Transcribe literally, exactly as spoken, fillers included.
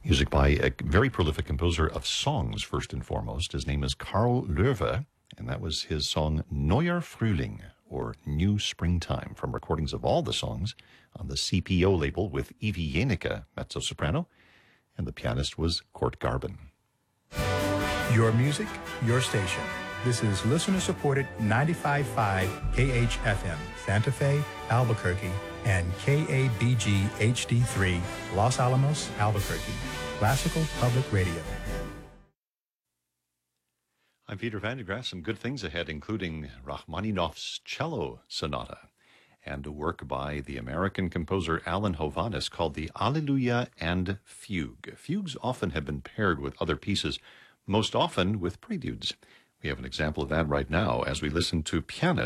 Music by a very prolific composer of songs, first and foremost. His name is Karl Löwe, and that was his song Neuer Frühling, or New Springtime, from recordings of all the songs on the C P O label with Evie Janicke, mezzo-soprano, and the pianist was Kurt Garben. Your music, your station. This is listener-supported ninety-five point five K H F M, Santa Fe, Albuquerque, and K A B G H D three, Los Alamos, Albuquerque. Classical Public Radio. I'm Peter Van de Graaf. Some good things ahead, including Rachmaninoff's Cello Sonata and a work by the American composer Alan Hovhaness called the Alleluia and Fugue. Fugues often have been paired with other pieces, most often with preludes. We have an example of that right now as we listen to pianist